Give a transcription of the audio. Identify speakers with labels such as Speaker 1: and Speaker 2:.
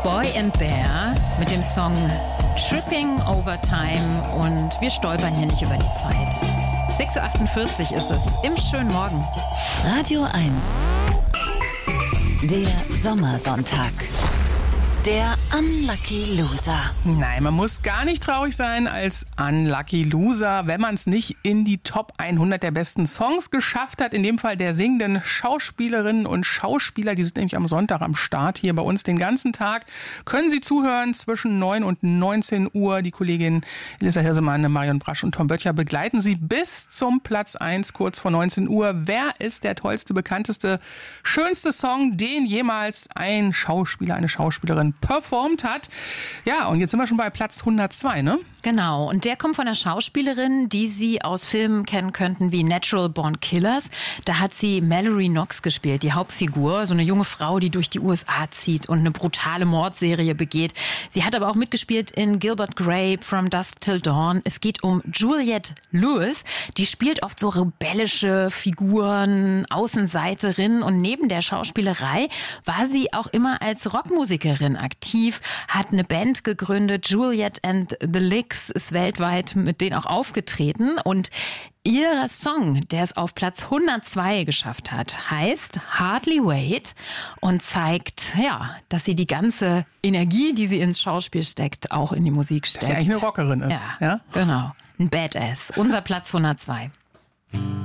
Speaker 1: Boy and Bear mit dem Song Tripping Over Time und wir stolpern hier nicht über die Zeit. 6.48 Uhr ist es im schönen Morgen.
Speaker 2: Radio 1. Der Sommersonntag. Der Unlucky Loser.
Speaker 3: Nein, man muss gar nicht traurig sein als Unlucky Loser, wenn man es nicht in die Top 100 der besten Songs geschafft hat. In dem Fall der singenden Schauspielerinnen und Schauspieler. Die sind nämlich am Sonntag am Start hier bei uns den ganzen Tag. Können Sie zuhören zwischen 9 und 19 Uhr. Die Kolleginnen Elissa Hirsemann, Marion Brasch und Tom Böttcher begleiten Sie bis zum Platz 1, kurz vor 19 Uhr. Wer ist der tollste, bekannteste, schönste Song, den jemals ein Schauspieler, eine Schauspielerin performt hat? Ja, und jetzt sind wir schon bei Platz 102, ne?
Speaker 1: Genau, und der kommt von einer Schauspielerin, die Sie aus Filmen kennen könnten wie Natural Born Killers. Da hat sie Mallory Knox gespielt, die Hauptfigur, so eine junge Frau, die durch die USA zieht und eine brutale Mordserie begeht. Sie hat aber auch mitgespielt in Gilbert Grape, From Dusk Till Dawn. Es geht um Juliette Lewis, die spielt oft so rebellische Figuren, Außenseiterin, und neben der Schauspielerei war sie auch immer als Rockmusikerin aktiv, hat eine Band gegründet, Juliette and the Licks, ist weltweit mit denen auch aufgetreten, und ihr Song, der es auf Platz 102 geschafft hat, heißt Hardly Wait und zeigt, ja, dass sie die ganze Energie, die sie ins Schauspiel steckt, auch in die Musik steckt.
Speaker 3: Dass sie eigentlich eine Rockerin ist.
Speaker 1: Ja, genau. Ein Badass. Unser Platz 102.